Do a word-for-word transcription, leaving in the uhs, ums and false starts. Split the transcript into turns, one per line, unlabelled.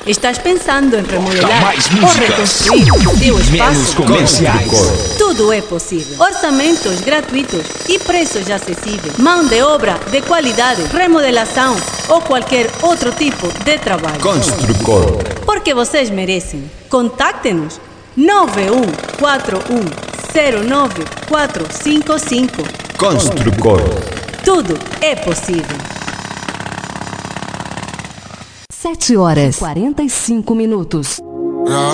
Estás pensando em remodelar
Mais
ou
músicas,
reconstruir o teu
menos
espaço?
comerciais.
Tudo é possível. Orçamentos gratuitos e preços acessíveis. Mão de obra de qualidade, remodelação ou qualquer outro tipo de trabalho.
Construcor.
Porque vocês merecem. Contacte-nos nove um quatro um zero nove quatro cinco cinco.
Construcor.
Tudo é possível.
Sete horas e quarenta e cinco minutos.